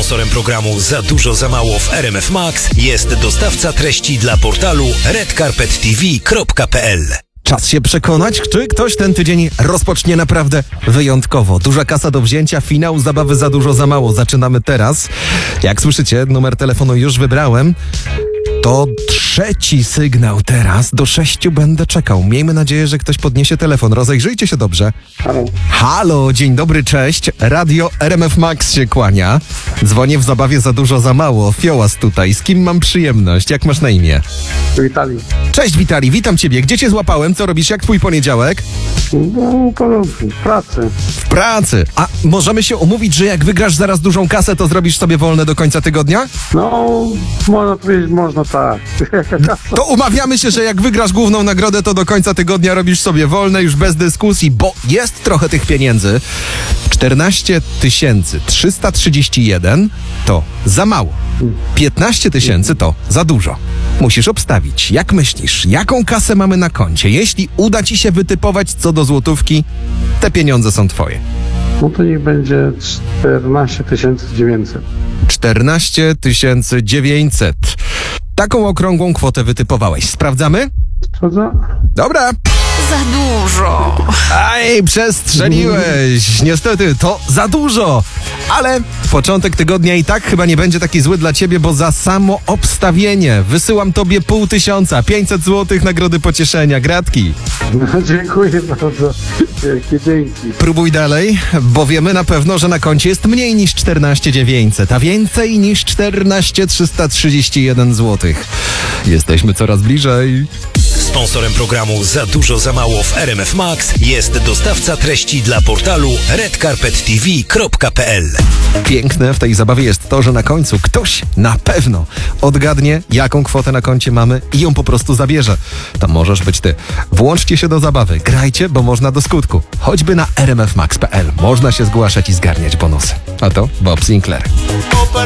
Sponsorem programu Za dużo, za mało w RMF Max jest dostawca treści dla portalu redcarpettv.pl. Czas się przekonać, czy ktoś ten tydzień rozpocznie naprawdę wyjątkowo. Duża kasa do wzięcia, finał zabawy Za dużo, za mało. Zaczynamy teraz. Jak słyszycie, numer telefonu już wybrałem. To trzeci sygnał teraz. Do 6 będę czekał. Miejmy nadzieję, że ktoś podniesie telefon. Rozejrzyjcie się dobrze. Halo. Halo, dzień dobry, cześć. Radio RMF Max się kłania. Dzwonię w zabawie Za dużo, za mało. Fiołas tutaj. Z kim mam przyjemność? Jak masz na imię? Witali. Cześć Witali, witam ciebie. Gdzie cię złapałem? Co robisz? Jak twój poniedziałek? No, w pracy. W pracy. A możemy się umówić, że jak wygrasz zaraz dużą kasę, to zrobisz sobie wolne do końca tygodnia? No, można powiedzieć, można tak. To umawiamy się, że jak wygrasz główną nagrodę, to do końca tygodnia robisz sobie wolne, już bez dyskusji, bo jest trochę tych pieniędzy. 14 331 to za mało. 15 000 to za dużo. Musisz obstawić. Jak myślisz, jaką kasę mamy na koncie? Jeśli uda ci się wytypować co do złotówki, te pieniądze są twoje. No to niech będzie 14 900. 14 900. Taką okrągłą kwotę wytypowałeś. Sprawdzamy? Sprawdza? Dobra. Za dużo. Aj, przestrzeliłeś. Niestety, to za dużo. Ale początek tygodnia i tak chyba nie będzie taki zły dla ciebie, bo za samo obstawienie wysyłam tobie 500, 500 zł nagrody pocieszenia. Gratki. No, dziękuję bardzo. Wielkie dzięki. Próbuj dalej, bo wiemy na pewno, że na koncie jest mniej niż 14 900, a więcej niż 14 331 zł. Jesteśmy coraz bliżej. Sponsorem programu Za dużo, za mało w RMF Max jest dostawca treści dla portalu redcarpettv.pl. Piękne w tej zabawie jest to, że na końcu ktoś na pewno odgadnie, jaką kwotę na koncie mamy i ją po prostu zabierze. To możesz być ty. Włączcie się do zabawy, grajcie, bo można do skutku. Choćby na rmfmax.pl. Można się zgłaszać i zgarniać bonusy. A to Bob Sinclair.